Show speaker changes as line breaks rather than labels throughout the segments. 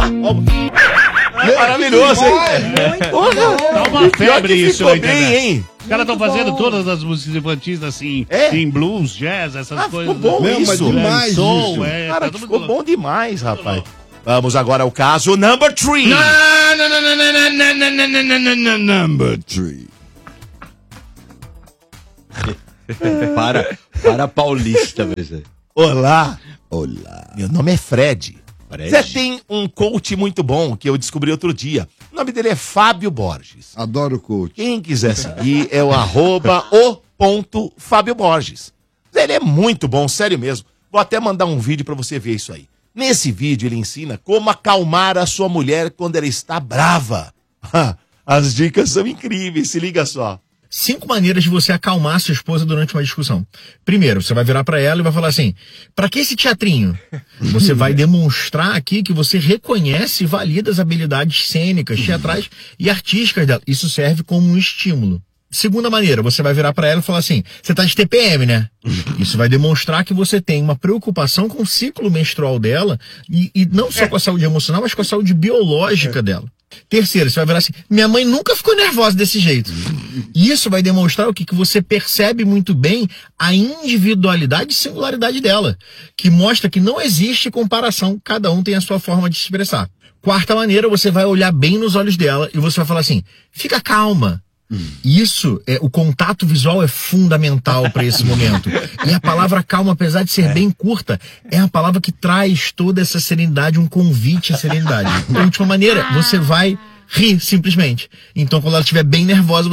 Maravilhoso, hein?
Dá uma febre isso aí,
bem, hein?
Os caras estão fazendo todas as músicas infantis assim, em blues, jazz, essas coisas.
Ficou bom isso.
Mas demais
soul,
isso.
Cara, ficou bom demais, rapaz. Vamos agora ao caso number 3.
Number 3.
Para paulista, velho.
Olá.
Olá.
Meu nome é Fred. Você tem um coach muito bom que eu descobri outro dia. O nome dele é Fábio Borges.
Adoro coach.
Quem quiser seguir é o @o.Fábio Borges. Ele é muito bom, sério mesmo. Vou até mandar um vídeo pra você ver isso aí. Nesse vídeo ele ensina como acalmar a sua mulher quando ela está brava. As dicas são incríveis, se liga só.
5 maneiras de você acalmar sua esposa durante uma discussão. Primeiro, você vai virar pra ela e vai falar assim: pra que esse teatrinho? Você vai demonstrar aqui que você reconhece e valida as habilidades cênicas, teatrais e artísticas dela. Isso serve como um estímulo. Segunda maneira, você vai virar pra ela e falar assim: você tá de TPM, né? Isso vai demonstrar que você tem uma preocupação com o ciclo menstrual dela e não só com a saúde emocional, mas com a saúde biológica dela. Terceiro, você vai virar assim: minha mãe nunca ficou nervosa desse jeito. Isso vai demonstrar o que você percebe muito bem a individualidade e singularidade dela, que mostra que não existe comparação, cada um tem a sua forma de se expressar. Quarta maneira, você vai olhar bem nos olhos dela e você vai falar assim: fica calma. Isso, o contato visual é fundamental para esse momento. E a palavra calma, apesar de ser bem curta, é a palavra que traz toda essa serenidade, um convite à serenidade. A última maneira, você vai rir, simplesmente. Então, quando ela estiver bem nervosa,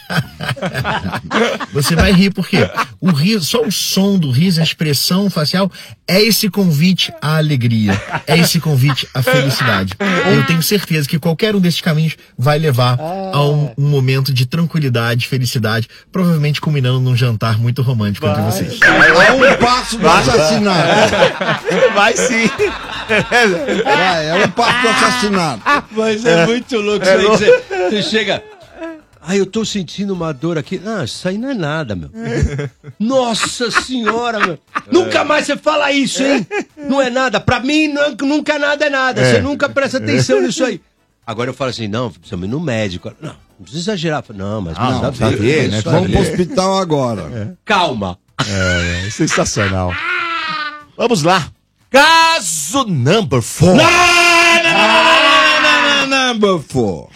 você vai rir, porque o riso, só o som do riso, a expressão facial, é esse convite à alegria, é esse convite à felicidade. Eu tenho certeza que qualquer um desses caminhos vai levar a um momento de tranquilidade, felicidade, provavelmente culminando num jantar muito romântico entre vocês.
É um passo do assassinato.
Vai sim.
É um passo do assassinato.
Mas é muito louco isso aí. Você chega... eu tô sentindo uma dor aqui. Isso aí não é nada, meu. Nossa senhora, meu. Nunca mais você fala isso, hein? Não é nada. Pra mim, nunca nada é nada. Você nunca presta atenção nisso aí. Agora eu falo assim: não, precisamos ir no médico. Não precisa exagerar. Não, mas precisa ver,
né? Vamos pro hospital agora.
Calma.
Sensacional. Vamos lá. Caso number 4.
Number 4.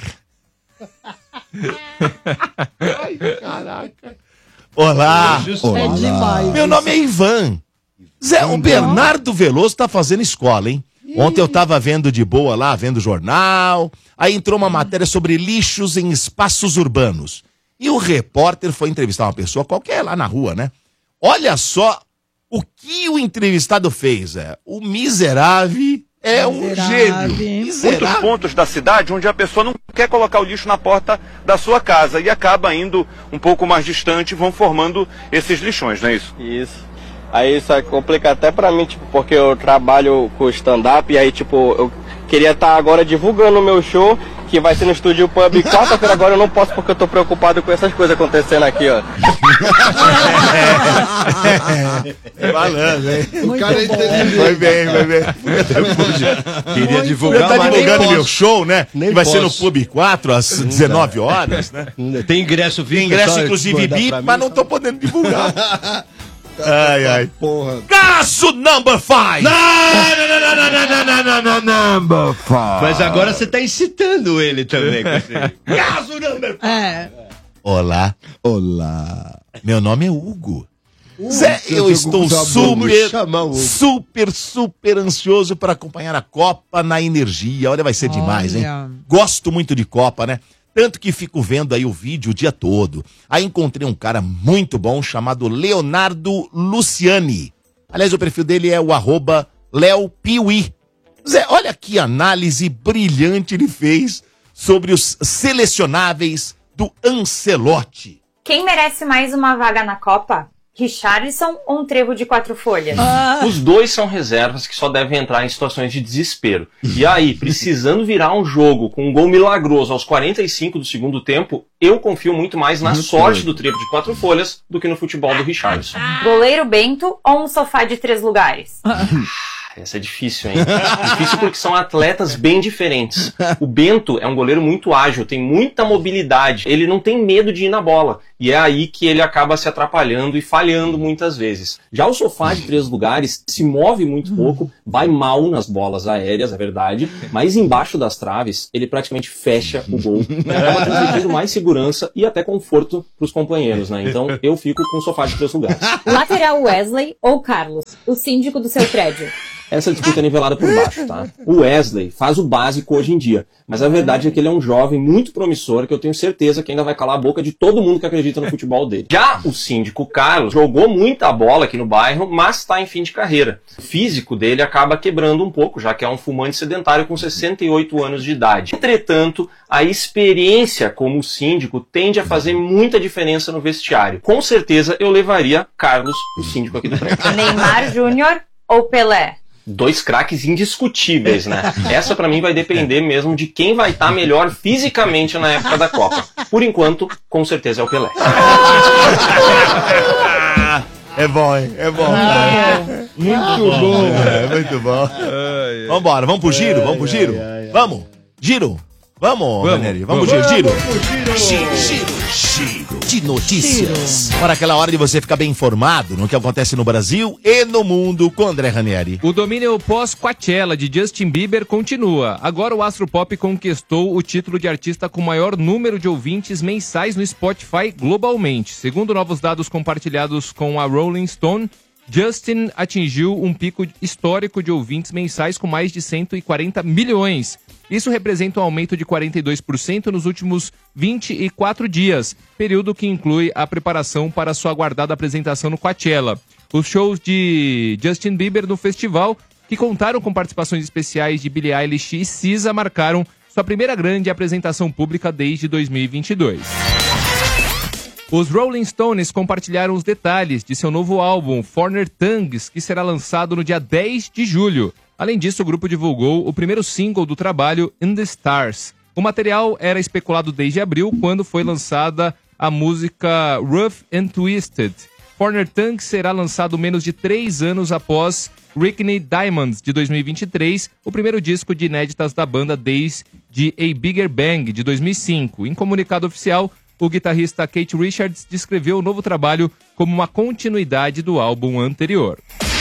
Ai, caraca. Olá.
Olá.
demais.
Meu nome é Ivan. Zé, o Bernardo Veloso tá fazendo escola, hein? Ontem eu tava vendo de boa lá, vendo jornal. Aí entrou uma matéria sobre lixos em espaços urbanos. E o repórter foi entrevistar uma pessoa qualquer lá na rua, né? Olha só o que o entrevistado fez, o miserável é um gênio.
Muitos pontos da cidade onde a pessoa não quer colocar o lixo na porta da sua casa e acaba indo um pouco mais distante e vão formando esses lixões, não é isso?
Isso. Aí isso complica até pra mim, tipo, porque eu trabalho com stand-up e aí, tipo, eu queria estar agora divulgando o meu show, que vai ser no Estúdio Pub quarta-feira. Agora eu não posso porque eu tô preocupado com essas coisas acontecendo aqui, ó.
Falando, hein?
O cara entendeu.
Foi bem.
Queria divulgar,
Tá
mas
divulgando
nem
meu
posso.
show, né?
Nem
Que vai ser no
posso.
Pub 4 às 19 horas, né?
Tem ingresso VIP.
Tem ingresso,
só
inclusive,
mandar
VIP,
pra mim.
mas não tô podendo divulgar. Ai.
Porra.
Caso number 5.
Number 5.
Mas agora você tá incitando ele também.
Caso number 5.
É.
Olá.
Meu nome é Hugo. Zé, eu estou super ansioso para acompanhar a Copa na Energia. Olha, vai ser demais, hein? Gosto muito de Copa, né? Tanto que fico vendo aí o vídeo o dia todo. Aí encontrei um cara muito bom chamado Leonardo Luciani. Aliás, o perfil dele é o @LeoPiuí. Zé, olha que análise brilhante ele fez sobre os selecionáveis do Ancelotti.
Quem merece mais uma vaga na Copa? Richarlison ou um trevo de 4 folhas?
Os dois são reservas que só devem entrar em situações de desespero. E aí, precisando virar um jogo com um gol milagroso aos 45 do segundo tempo, eu confio muito mais na sorte do trevo de 4 folhas do que no futebol do Richarlison.
Goleiro Bento ou um sofá de 3 lugares?
Essa é difícil, hein? Difícil porque são atletas bem diferentes. O Bento é um goleiro muito ágil, tem muita mobilidade. Ele não tem medo de ir na bola. E é aí que ele acaba se atrapalhando e falhando muitas vezes. Já o Sofá de 3 lugares se move muito pouco, vai mal nas bolas aéreas, é verdade. Mas embaixo das traves, ele praticamente fecha o gol. Acaba transmitindo mais segurança e até conforto para os companheiros, né? Então eu fico com o Sofá de 3 lugares.
Lateral Wesley ou Carlos, o síndico do seu prédio?
Essa disputa é nivelada por baixo, tá? O Wesley faz o básico hoje em dia, mas a verdade é que ele é um jovem muito promissor que eu tenho certeza que ainda vai calar a boca de todo mundo que acredita no futebol dele. Já o síndico Carlos jogou muita bola aqui no bairro, mas está em fim de carreira. O físico dele acaba quebrando um pouco, já que é um fumante sedentário com 68 anos de idade. Entretanto, a experiência como síndico tende a fazer muita diferença no vestiário. Com certeza eu levaria Carlos, o síndico aqui do prédio.
Neymar Júnior ou Pelé?
2 craques indiscutíveis, né? Essa pra mim vai depender mesmo de quem vai estar melhor fisicamente na época da Copa. Por enquanto, com certeza é o Pelé.
É bom, hein? É bom. Muito bom. Muito bom. Vambora, vamos pro giro? Vamos pro giro? Vamos? Giro? Vamos, Ranieri? Vamos pro giro? Giro de notícias. Para aquela hora de você ficar bem informado no que acontece no Brasil e no mundo com André Ranieri.
O domínio pós-Coachella de Justin Bieber continua. Agora o astro pop conquistou o título de artista com maior número de ouvintes mensais no Spotify globalmente. Segundo novos dados compartilhados com a Rolling Stone, Justin atingiu um pico histórico de ouvintes mensais com mais de 140 milhões. Isso representa um aumento de 42% nos últimos 24 dias, período que inclui a preparação para sua aguardada apresentação no Coachella. Os shows de Justin Bieber no festival, que contaram com participações especiais de Billie Eilish e SZA, marcaram sua primeira grande apresentação pública desde 2022. Os Rolling Stones compartilharam os detalhes de seu novo álbum, Foreigner Tongues, que será lançado no dia 10 de julho. Além disso, o grupo divulgou o primeiro single do trabalho, In the Stars. O material era especulado desde abril, quando foi lançada a música Rough and Twisted. Foreigner Tongues será lançado menos de 3 anos após Rickney Diamonds, de 2023, o primeiro disco de inéditas da banda desde A Bigger Bang, de 2005. Em comunicado oficial, o guitarrista Keith Richards descreveu o novo trabalho como uma continuidade do álbum anterior.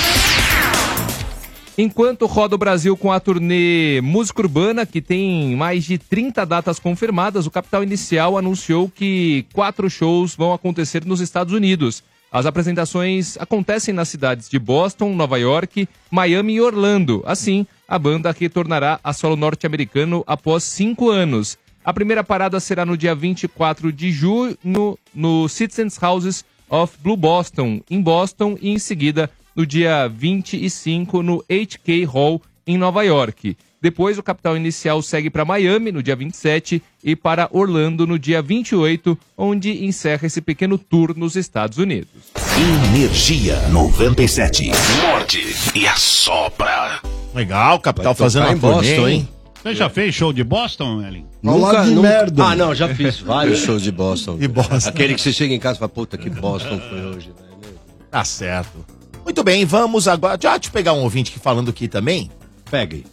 Enquanto roda o Brasil com a turnê Música Urbana, que tem mais de 30 datas confirmadas, o Capital Inicial anunciou que 4 shows vão acontecer nos Estados Unidos. As apresentações acontecem nas cidades de Boston, Nova York, Miami e Orlando. Assim, a banda retornará a solo norte-americano após 5 anos. A primeira parada será no dia 24 de junho no Citizens Houses of Blue Boston, em Boston, e em seguida no dia 25 no HK Hall, em Nova York. Depois o Capital Inicial segue para Miami no dia 27 e para Orlando no dia 28, onde encerra esse pequeno tour nos Estados Unidos.
Energia 97. Morde e assopra.
Legal, Capital fazendo uma Boston, hein?
Você já fez show de Boston, Ellen?
Nunca.
merda.
Ah, não, já fiz vários shows de Boston.
De Boston.
Aquele que você chega em casa e fala, puta, que Boston foi hoje, velho.
Tá certo. Muito bem, vamos agora. Já te pegar um ouvinte aqui falando aqui também.
Pegue.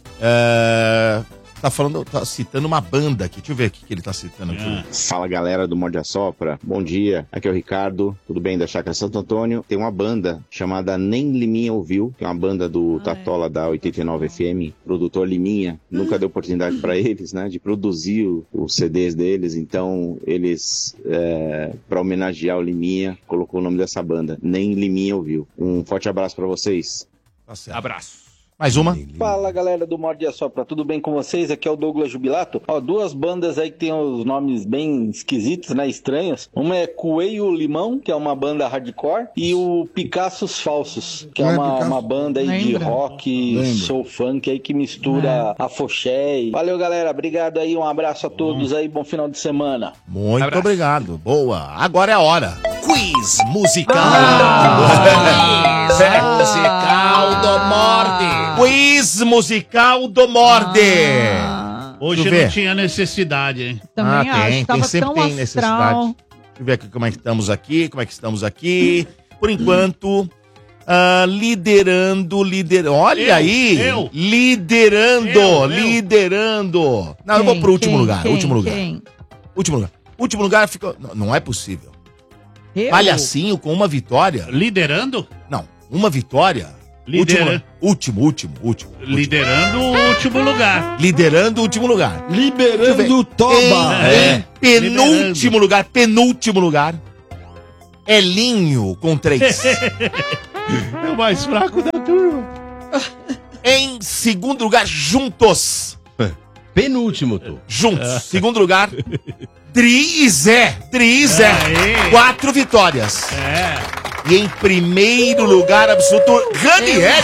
Tá citando uma banda aqui. Deixa eu ver o que ele tá citando aqui.
Fala, galera do Morde a Sopra. Bom dia. Aqui é o Ricardo. Tudo bem? Da Chácara Santo Antônio. Tem uma banda chamada Nem Liminha Ouviu, que é uma banda do Tatola da 89 FM, produtor Liminha. Nunca deu oportunidade pra eles, né, de produzir os CDs deles. Então, eles, pra homenagear o Liminha, colocou o nome dessa banda. Nem Liminha Ouviu. Um forte abraço pra vocês.
Tá certo.
Abraço.
Mais uma.
Fala, galera do Morde a Sopra, tudo bem com vocês? Aqui é o Douglas Jubilato. Ó, 2 bandas aí que tem os nomes bem esquisitos, né, estranhos. Uma é Coelho Limão, que é uma banda hardcore, e o Picassos Falsos, que é uma banda aí de rock, soul funk aí que mistura afoxé. Valeu, galera, obrigado aí, um abraço a todos aí, bom final de semana.
Muito obrigado, boa. Agora é a hora. Quiz musical. Musical do Morde. Quiz musical do Morde.
Hoje não tinha necessidade, hein?
Também acho, tava
sempre
tão
tem necessidade.
astral.
Deixa eu ver aqui como é que estamos aqui, Por enquanto, Liderando. Olha aí! Liderando. Não, eu vou pro último lugar. Último lugar ficou. Não é possível. Palhacinho com uma vitória.
Liderando?
Não, uma vitória. Último.
Liderando o último lugar.
Liderando o último lugar.
Liberando o Toba.
Penúltimo lugar. Elinho com 3.
É o mais fraco da turma.
Em segundo lugar, Juntos.
Penúltimo, tu.
Juntos. Segundo lugar, Dri e Zé. 4 vitórias. E em primeiro lugar absoluto, Ranieri.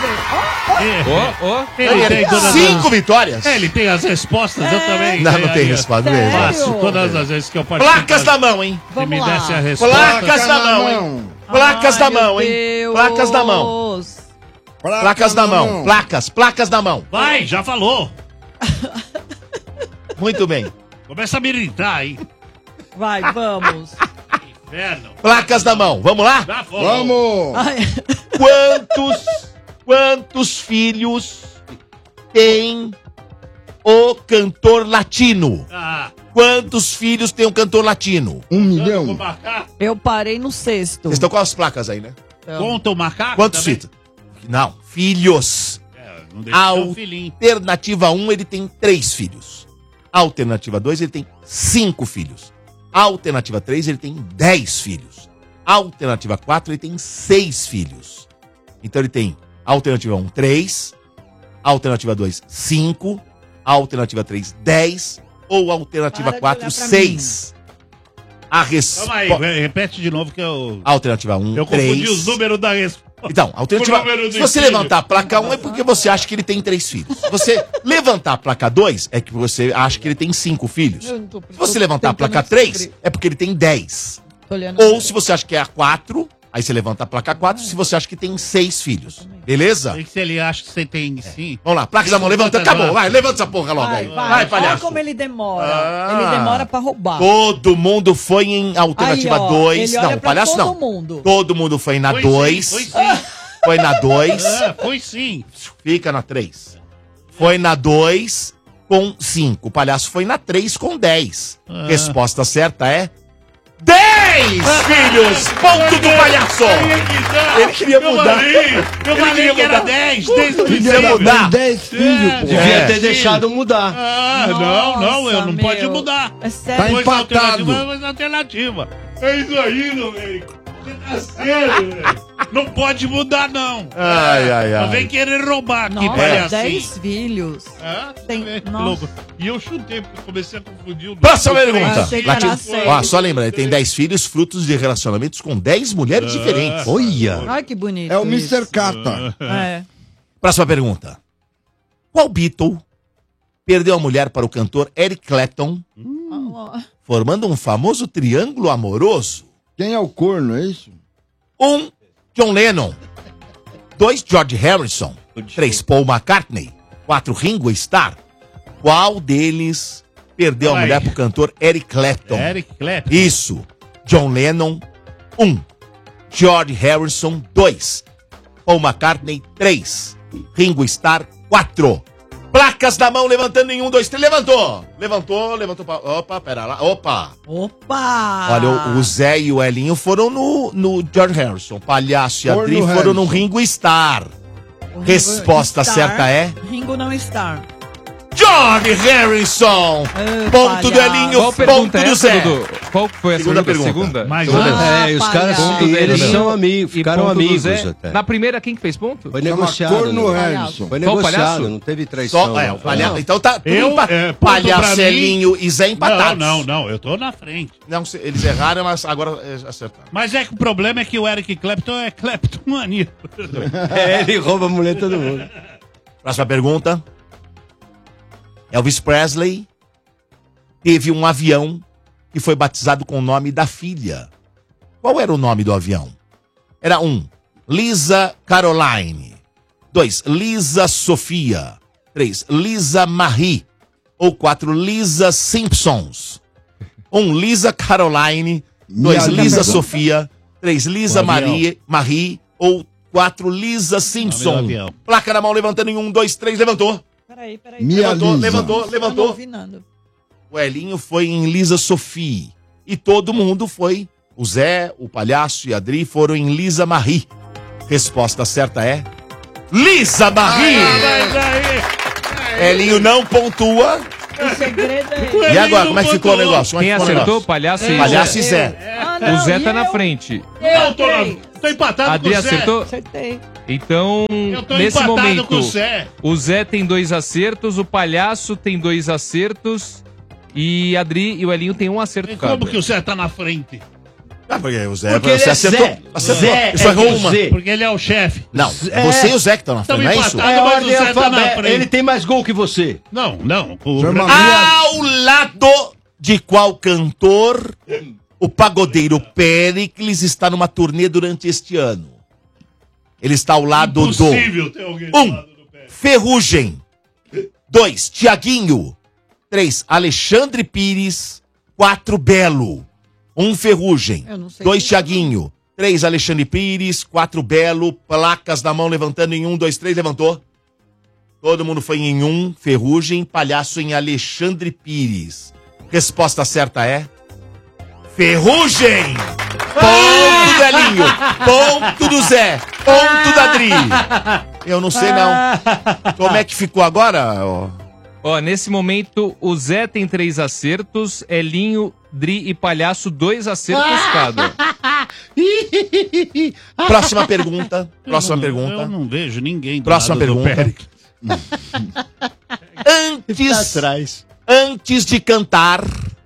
Ele tem
5 vitórias.
Ele tem as respostas, eu também.
Não tem resposta mesmo.
Faço todas as vezes que eu participo.
Placas na mão, hein?
Se me desse a resposta.
Placas na mão, hein? Placas na mão, hein? Placas na mão. Placas na mão. Placas na mão.
Vai, já falou.
Muito bem.
Começa a me irritar, hein?
Vai, vamos.
Inferno.
Placas na mão. Vamos lá?
Já falou.
Vamos!
Quantos filhos tem o cantor latino? Quantos filhos tem o cantor latino?
1 milhão.
Eu parei no 6º.
Vocês estão com as placas aí, né?
Conta o macaco?
Quantos filhos? Não, filhos.
Não deixa o filhinho.
Alternativa 1, ele tem 3 filhos. Alternativa 2, ele tem 5 filhos. Alternativa 3, ele tem 10 filhos. Alternativa 4, ele tem 6 filhos. Então ele tem alternativa 1, 3. Alternativa 2, 5. Alternativa 3, 10. Ou alternativa 4, 6. A resposta...
Calma aí, repete de novo que eu...
Alternativa 1, 3.
Eu confundi os números da resposta.
Então, alternativa... Se você levantar a placa 1 é porque você acha que ele tem 3 filhos. Se você levantar a placa 2 é que você acha que ele tem 5 filhos. Se você levantar a placa 3 é porque ele tem 10. Ou se você acha que é a 4, aí você levanta a placa 4, se você acha que tem 6 filhos. Beleza?
Sei que se ele acha que você tem sim.
Vamos lá, placas da mão, levanta, acabou. Vai, levanta essa porra logo aí. Vai, palhaço.
Olha como ele demora. Ele demora pra roubar.
Todo mundo foi em alternativa 2. Não, palhaço não. Todo mundo foi na 2.
Foi sim.
Foi na 2.
Foi sim.
Fica na 3. Foi na 2 com 5. O palhaço foi na 3 com 10. Resposta certa é 10 filhos! Ponto do palhaço! Ele queria mudar.
Eu falei que era 10.
Queria mudar.
10 filhos, pô.
Devia ter deixado mudar.
Não, eu não pode mudar.
É sério.
Tá empatado.
Alternativa. É isso aí, meu velho. Você tá sério, velho. Não pode mudar, não.
Ai.
Não vem querer roubar aqui,
Nossa,
palhacinho.
10 filhos.
Louco. E eu chutei, porque eu comecei a confundir o...
Próxima pergunta.
Achei que era sério.
Ó, só lembrando, ele tem 10 filhos, frutos de relacionamentos com 10 mulheres diferentes.
Olha.
Ai, que bonito.
É o Mr. Cata.
É.
Próxima pergunta. Qual Beatle perdeu a mulher para o cantor Eric Clapton, formando um famoso triângulo amoroso?
Quem é o corno, é isso?
1, John Lennon. 2, George Harrison. 3, Paul McCartney. 4, Ringo Starr. Qual deles perdeu a mulher pro cantor Eric Clapton?
Eric Clapton.
Isso. John Lennon, 1. George Harrison, 2. Paul McCartney, 3. Ringo Starr, 4. Placas na mão, levantando em 1, 2, 3. Levantou. Opa, pera lá. Opa. Olha, o Zé e o Elinho foram no George Harrison. Palhaço e a Adri foram no Ringo Starr. Resposta certa é...
Ringo não está.
George Harrison! Ponto do Elinho, ponto do Zé.
Qual foi a
segunda pergunta?
Mais
os caras, eles são amigos, ficaram amigos até.
Na primeira, quem que fez ponto?
Foi negociado.
Corno Harrison.
Foi negociado, não teve traição.
O palhaço. Então tá tudo Palhaço, Elinho e Zé empatados.
Não, eu tô na frente.
Não, eles erraram, mas agora acertaram.
Mas é que o problema é que o Eric Clapton é cleptomania.
Ele rouba a mulher de todo mundo.
Próxima pergunta. Elvis Presley teve um avião que foi batizado com o nome da filha. Qual era o nome do avião? Era 1, Lisa Caroline. 2, Lisa Sofia. 3, Lisa Marie. Ou 4, Lisa Simpsons. 1, Lisa Caroline. 2, Lisa Sofia. 3, Lisa Marie. Ou 4, Lisa Simpson.
Nome do avião.
Placa na mão, levantando em 1, 2, 3, levantou.
Peraí.
Levantou. O Elinho foi em Lisa Sophie. E todo mundo foi. O Zé, o Palhaço e a Adri foram em Lisa Marie. Resposta certa é... Lisa Marie! Elinho não pontua.
O segredo é...
E agora, como é que ficou o negócio?
Quem acertou? Palhaço e
Palhaço e Zé.
O Zé tá na frente.
Eu tô empatado
Adri
com o Zé.
acertou?
Acertei.
Então,
Eu tô
nesse
empatado
momento,
com o Zé.
o Zé tem 2 acertos, o Palhaço tem 2 acertos e a Adri e o Elinho tem 1 acerto cada.
Como que o Zé tá na frente?
Ah, porque o Zé,
Porque ele
você
é
acertou.
Zé.
Acertou.
Zé
Isso
é
errou uma.
você.
Porque ele é o chefe.
Não, você e o Zé que estão na frente, não é isso?
empatados, mas o
ordem
Zé tá na
alfabética.
frente.
Ele tem mais gol que você.
Não.
Ao lado de qual cantor o pagodeiro Péricles está numa turnê durante este ano? Ele está ao lado
Impossível ter alguém do
1.
lado do Péricles.
Ferrugem. 2. Tiaguinho. 3. Alexandre Pires. 4. Belo. 1. Ferrugem. 2. Tiaguinho. 3. Alexandre Pires. 4. Belo. Placas na mão, levantando em 1, 2, 3. Levantou. Todo mundo foi em 1. Ferrugem. Palhaço em Alexandre Pires. Resposta certa é... Ferrugem! Ponto do Elinho. Ponto do Zé. Ponto da Adri. Eu não sei, não. Como é que ficou agora?
Ó, nesse momento, o Zé tem 3 acertos, Elinho, Dri e Palhaço 2 acertos cada.
Próxima pergunta.
Eu não vejo ninguém do
Próxima
lado do
pergunta.
Péricles.
Antes de cantar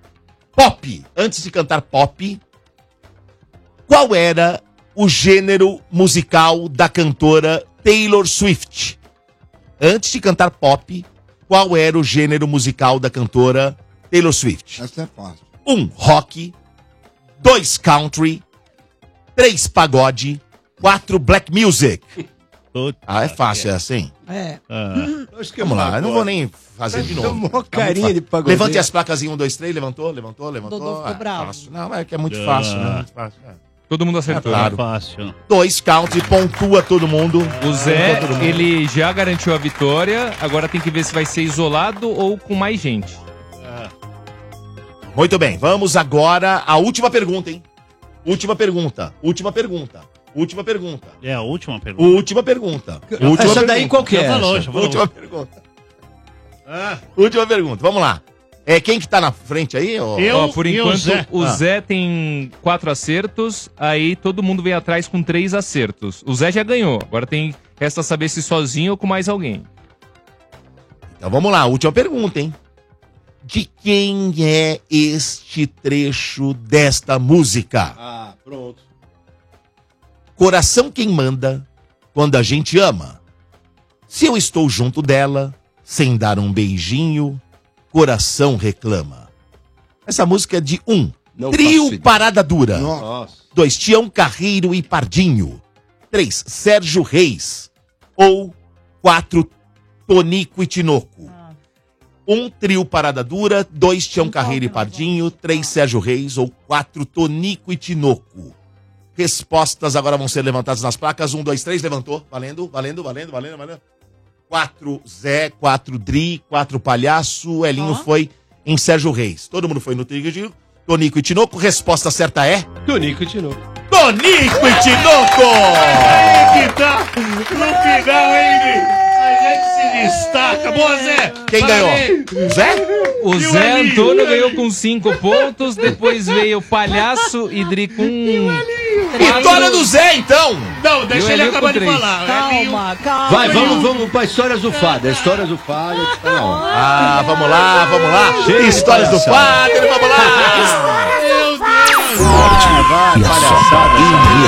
pop, qual era o gênero musical da cantora Taylor Swift? Antes de cantar pop, qual era o gênero musical da cantora Taylor Swift?
Essa é fácil.
1. Rock. 2. Country. 3. Pagode. 4. Black music. Ah, é fácil, é assim?
É.
Vamos lá, eu não vou nem fazer de novo.
Carinha de pagodeiro.
Levante as placas em 1, 2, 3, levantou.
Dodô ficou bravo.
Fácil. Não, é que é muito fácil, né? Muito fácil.
Todo mundo acertou.
É claro.
Fácil.
2 country, pontua todo mundo.
O Zé, ele já garantiu a vitória, agora tem que ver se vai ser isolado ou com mais gente.
Muito bem, vamos agora à última pergunta, hein? Última pergunta.
É a última pergunta.
Última pergunta.
Essa daí qual que é?
Última pergunta. Última pergunta, vamos lá. Quem que tá na frente aí?
Ó, por enquanto, o Zé tem 4 acertos, aí todo mundo vem atrás com 3 acertos. O Zé já ganhou, agora resta saber se sozinho ou com mais alguém.
Então vamos lá, última pergunta, hein? De quem é este trecho desta música?
Ah, pronto.
Coração quem manda quando a gente ama. Se eu estou junto dela, sem dar um beijinho, coração reclama. Essa música é de 1. Trio Parada Dura.
Nossa.
2. Tião Carreiro e Pardinho. 3. Sérgio Reis. Ou 4. Tonico e Tinoco. 1. Trio Parada Dura. 2. Tião Carreiro e Pardinho. 3. Sérgio Reis. Ou 4. Tonico e Tinoco. Respostas agora vão ser levantadas nas placas. 1, 2, 3. Levantou. Valendo. 4 Zé, 4 Dri, 4 Palhaço, Elinho foi em Sérgio Reis. Todo mundo foi no Tonico e Tinoco. Resposta certa é...
Tonico e Tinoco.
Tonico e Tinoco!
Aí que tá no final, hein? A gente se destaca. Boa, Zé!
Quem ganhou? Zé?
O Zé Antônio ganhou com 5 pontos, depois veio o Palhaço e Dri com...
Vitória do Zé, então!
Não, deixa ele acabar de falar.
Calma.
Vai, vamos pra Histórias do Fada. Histórias do Fada.
Ah, vamos lá. Histórias do Fada, vamos lá!
Morte e a sopa